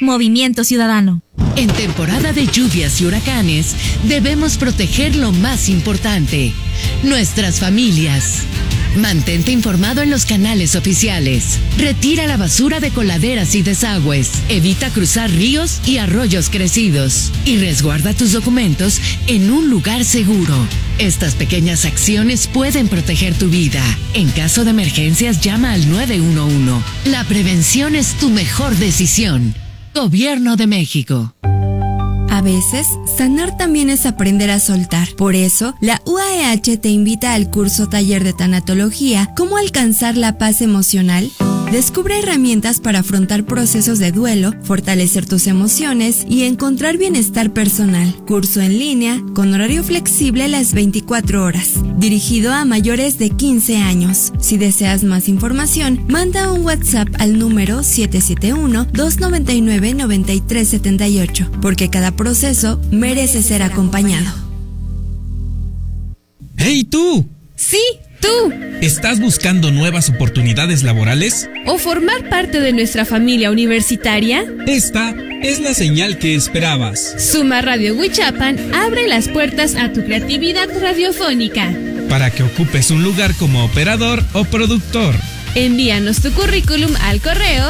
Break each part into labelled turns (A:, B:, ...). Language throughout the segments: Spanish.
A: Movimiento Ciudadano.
B: En temporada de lluvias y huracanes, debemos proteger lo más importante, nuestras familias. Mantente informado en los canales oficiales. Retira la basura de coladeras y desagües. Evita cruzar ríos y arroyos crecidos. Y resguarda tus documentos en un lugar seguro. Estas pequeñas acciones pueden proteger tu vida. En caso de emergencias, llama al 911. La prevención es tu mejor decisión. Gobierno de México.
C: A veces, sanar también es aprender a soltar. Por eso, la UAEH te invita al curso taller de tanatología ¿Cómo alcanzar la paz emocional? Descubre herramientas para afrontar procesos de duelo, fortalecer tus emociones y encontrar bienestar personal. Curso en línea, con horario flexible las 24 horas. Dirigido a mayores de 15 años. Si deseas más información, manda un WhatsApp al número 771-299-9378, porque cada proceso merece ser acompañado.
D: ¡Hey, tú!
E: ¡Sí, tú!
D: ¿Estás buscando nuevas oportunidades laborales?
E: ¿O formar parte de nuestra familia universitaria?
D: Esta es la señal que esperabas.
E: Suma Radio Huichapan abre las puertas a tu creatividad radiofónica.
D: Para que ocupes un lugar como operador o productor.
E: Envíanos tu currículum al correo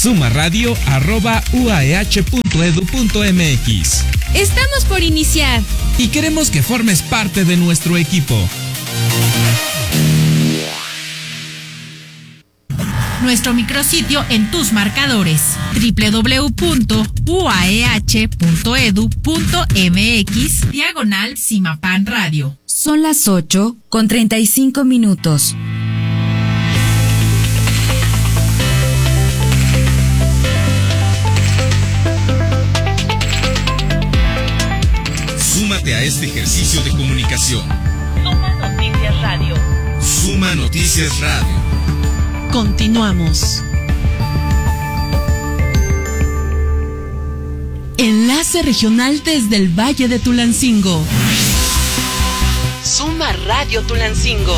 D: sumaradio@uaeh.edu.mx.
E: Estamos por iniciar
D: y queremos que formes parte de nuestro equipo.
F: Nuestro micrositio en tus marcadores: www.uaeh.edu.mx/Cimapan Radio.
A: Son las 8:35.
G: Súmate a este ejercicio de comunicación.
B: Suma Noticias Radio.
G: Suma Noticias Radio.
B: Continuamos. Enlace regional desde el Valle de Tulancingo. Suma Radio Tulancingo.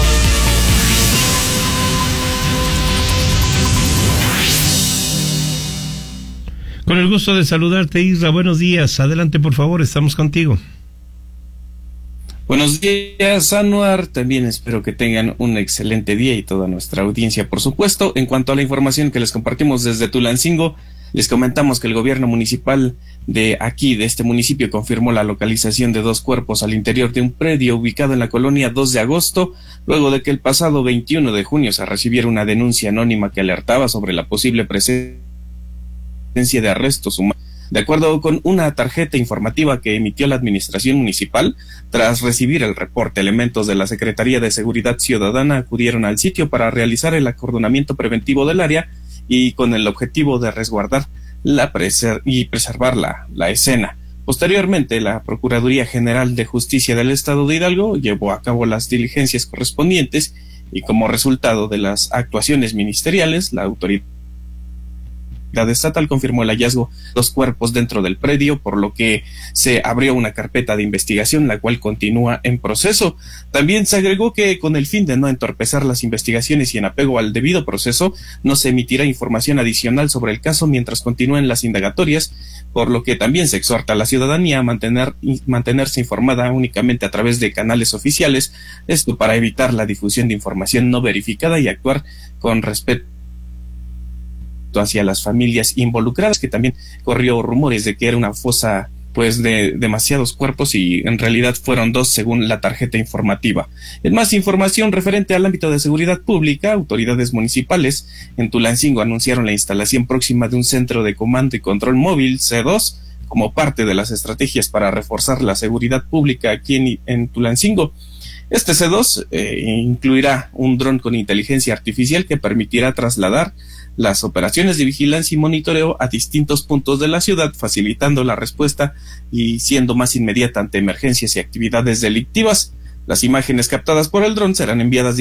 H: Con el gusto de saludarte, Isra. Buenos días. Adelante, por favor. Estamos contigo.
I: Buenos días, Anuar. También espero que tengan un excelente día y toda nuestra audiencia, por supuesto. En cuanto a la información que les compartimos desde Tulancingo, les comentamos que el gobierno municipal de este municipio, confirmó la localización de 2 cuerpos al interior de un predio ubicado en la colonia 2 de agosto, luego de que el pasado 21 de junio se recibiera una denuncia anónima que alertaba sobre la posible presencia de arrestos humanos. De acuerdo con una tarjeta informativa que emitió la administración municipal, tras recibir el reporte, elementos de la Secretaría de Seguridad Ciudadana acudieron al sitio para realizar el acordonamiento preventivo del área y con el objetivo de resguardar y preservar la escena. Posteriormente, la Procuraduría General de Justicia del Estado de Hidalgo llevó a cabo las diligencias correspondientes y como resultado de las actuaciones ministeriales, la autoridad estatal confirmó el hallazgo de 2 cuerpos dentro del predio, por lo que se abrió una carpeta de investigación, la cual continúa en proceso. También se agregó que con el fin de no entorpecer las investigaciones y en apego al debido proceso, no se emitirá información adicional sobre el caso mientras continúen las indagatorias, por lo que también se exhorta a la ciudadanía a mantenerse informada únicamente a través de canales oficiales, esto para evitar la difusión de información no verificada y actuar con respeto hacia las familias involucradas, que también corrió rumores de que era una fosa de demasiados cuerpos y en realidad fueron 2 según la tarjeta informativa. En más información referente al ámbito de seguridad pública, autoridades municipales en Tulancingo anunciaron la instalación próxima de un centro de comando y control móvil C2 como parte de las estrategias para reforzar la seguridad pública aquí en Tulancingo. Este C2 incluirá un dron con inteligencia artificial que permitirá trasladar las operaciones de vigilancia y monitoreo a distintos puntos de la ciudad, facilitando la respuesta y siendo más inmediata ante emergencias y actividades delictivas. Las imágenes captadas por el dron serán enviadas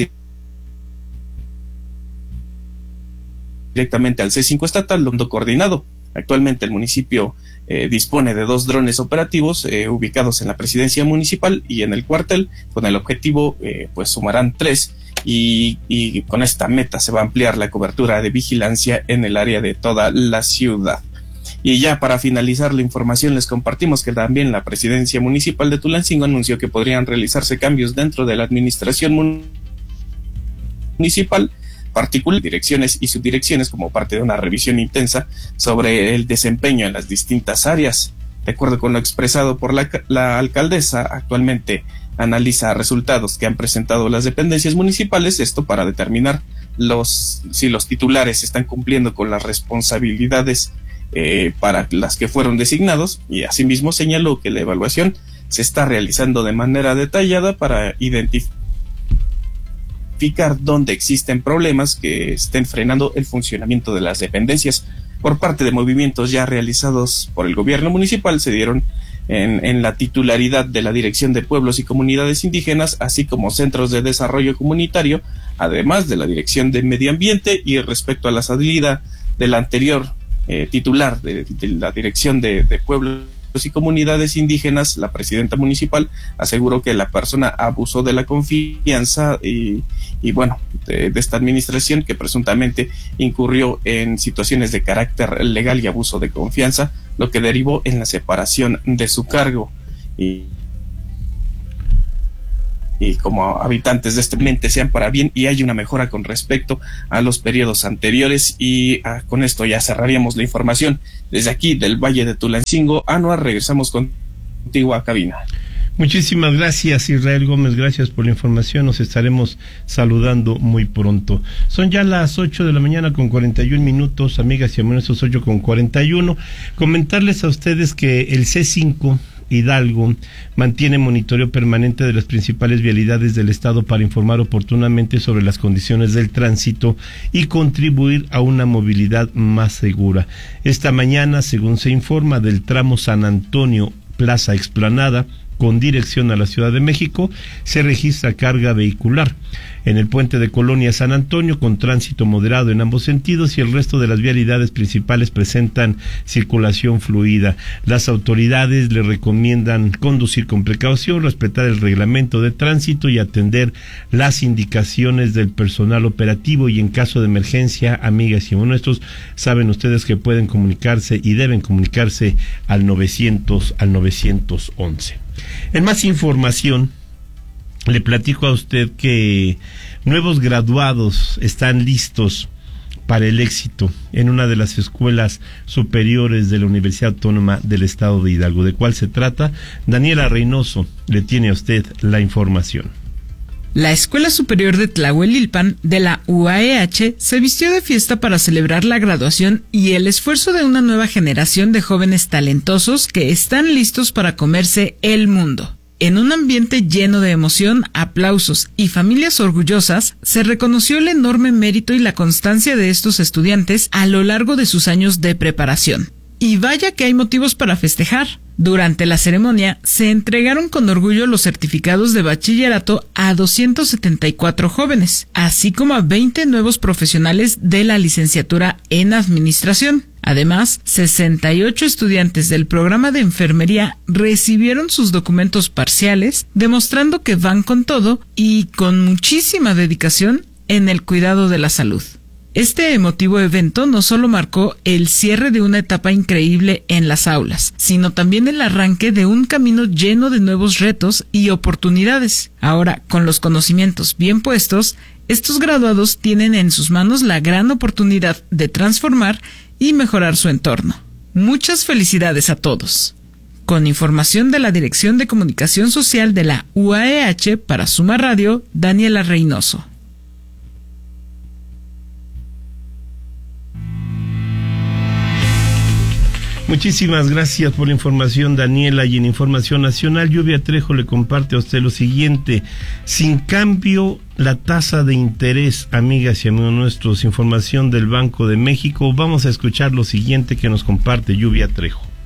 I: directamente al C5 estatal, donde coordinado. Actualmente el municipio dispone de 2 drones operativos ubicados en la presidencia municipal y en el cuartel. Con el objetivo sumarán 3 y con esta meta se va a ampliar la cobertura de vigilancia en el área de toda la ciudad. Y ya para finalizar la información les compartimos que también la presidencia municipal de Tulancingo anunció que podrían realizarse cambios dentro de la administración municipal, particular direcciones y subdirecciones, como parte de una revisión intensa sobre el desempeño en las distintas áreas. De acuerdo con lo expresado por la alcaldesa, actualmente analiza resultados que han presentado las dependencias municipales, esto para determinar si los titulares están cumpliendo con las responsabilidades para las que fueron designados, y asimismo señaló que la evaluación se está realizando de manera detallada para identificar dónde existen problemas que estén frenando el funcionamiento de las dependencias. Por parte de movimientos ya realizados por el gobierno municipal, se dieron en la titularidad de la Dirección de Pueblos y Comunidades Indígenas, así como Centros de Desarrollo Comunitario, además de la Dirección de Medio Ambiente. Y respecto a la salida del anterior titular de la Dirección de Pueblos y Comunidades Indígenas, la presidenta municipal aseguró que la persona abusó de la confianza y bueno, de esta administración, que presuntamente incurrió en situaciones de carácter legal y abuso de confianza, lo que derivó en la separación de su cargo. Y como habitantes de este mente sean para bien y hay una mejora con respecto a los periodos anteriores. Y con esto ya cerraríamos la información desde aquí del Valle de Tulancingo. Anuar, regresamos contigo a cabina.
H: Muchísimas gracias, Israel Gómez, gracias por la información, nos estaremos saludando muy pronto. Son ya las 8 de la mañana con 41 minutos, amigas y amigos, 8 con 41. Comentarles a ustedes que el C5 Hidalgo mantiene monitoreo permanente de las principales vialidades del estado para informar oportunamente sobre las condiciones del tránsito y contribuir a una movilidad más segura. Esta mañana, según se informa, del tramo San Antonio Plaza Explanada con dirección a la Ciudad de México, se registra carga vehicular. En el puente de Colonia San Antonio, con tránsito moderado en ambos sentidos, y el resto de las vialidades principales presentan circulación fluida. Las autoridades le recomiendan conducir con precaución, respetar el reglamento de tránsito y atender las indicaciones del personal operativo. Y en caso de emergencia, amigas y amigos nuestros, saben ustedes que pueden comunicarse y deben comunicarse al 911. En más información, le platico a usted que nuevos graduados están listos para el éxito en una de las escuelas superiores de la Universidad Autónoma del Estado de Hidalgo. ¿De cuál se trata? Daniela Reynoso le tiene a usted la información.
A: La Escuela Superior de Tlahuelilpan de la UAEH se vistió de fiesta para celebrar la graduación y el esfuerzo de una nueva generación de jóvenes talentosos que están listos para comerse el mundo. En un ambiente lleno de emoción, aplausos y familias orgullosas, se reconoció el enorme mérito y la constancia de estos estudiantes a lo largo de sus años de preparación. Y vaya que hay motivos para festejar. Durante la ceremonia, se entregaron con orgullo los certificados de bachillerato a 274 jóvenes, así como a 20 nuevos profesionales de la licenciatura en Administración. Además, 68 estudiantes del programa de enfermería recibieron sus documentos parciales, demostrando que van con todo y con muchísima dedicación en el cuidado de la salud. Este emotivo evento no solo marcó el cierre de una etapa increíble en las aulas, sino también el arranque de un camino lleno de nuevos retos y oportunidades. Ahora, con los conocimientos bien puestos, estos graduados tienen en sus manos la gran oportunidad de transformar y mejorar su entorno. Muchas felicidades a todos. Con información de la Dirección de Comunicación Social de la UAEH para Suma Radio, Daniela Reynoso.
H: Muchísimas gracias por la información, Daniela. Y en Información Nacional, Lluvia Trejo le comparte a usted lo siguiente: sin cambio la tasa de interés, amigas y amigos nuestros. Información del Banco de México. Vamos a escuchar lo siguiente que nos comparte Lluvia Trejo.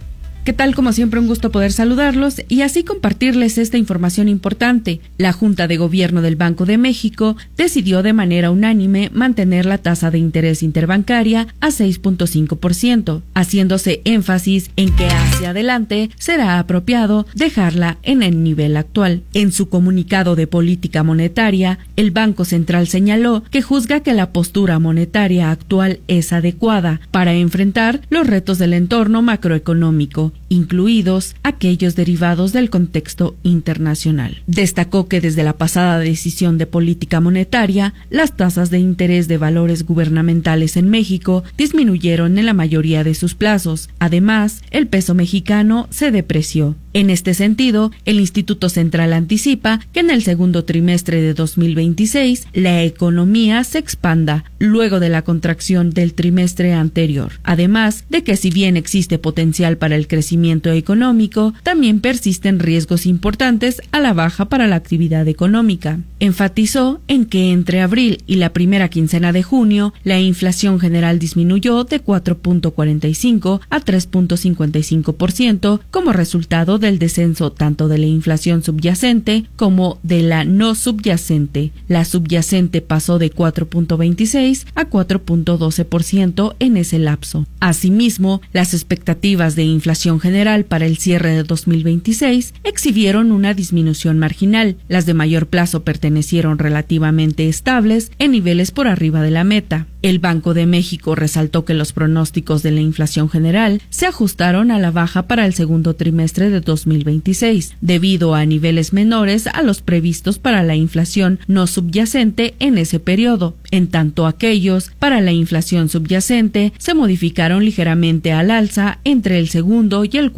J: ¿Qué tal? Como siempre, un gusto poder saludarlos y así compartirles esta información importante. La Junta de Gobierno del Banco de México decidió de manera unánime mantener la tasa de interés interbancaria a 6.5%, haciéndose énfasis en que hacia adelante será apropiado dejarla en el nivel actual. En su comunicado de política monetaria, el Banco Central señaló que juzga que la postura monetaria actual es adecuada para enfrentar los retos del entorno macroeconómico, incluidos aquellos derivados del contexto internacional. Destacó que desde la pasada decisión de política monetaria, las tasas de interés de valores gubernamentales en México disminuyeron en la mayoría de sus plazos. Además, el peso mexicano se depreció. En este sentido, el Instituto Central anticipa que en el segundo trimestre de 2026 la economía se expanda luego de la contracción del trimestre anterior. Además de que si bien existe potencial para el crecimiento económico, también persisten riesgos importantes a la baja para la actividad económica. Enfatizó en que entre abril y la primera quincena de junio, la inflación general disminuyó de 4.45 a 3.55% como resultado del descenso tanto de la inflación subyacente como de la no subyacente. La subyacente pasó de 4.26 a 4.12% en ese lapso. Asimismo, las expectativas de inflación general para el cierre de 2026 exhibieron una disminución marginal. Las de mayor plazo pertenecieron relativamente estables en niveles por arriba de la meta. El Banco de México resaltó que los pronósticos de la inflación general se ajustaron a la baja para el segundo trimestre de 2026, debido a niveles menores a los previstos para la inflación no subyacente en ese periodo. En tanto, aquellos para la inflación subyacente se modificaron ligeramente al alza entre el segundo y el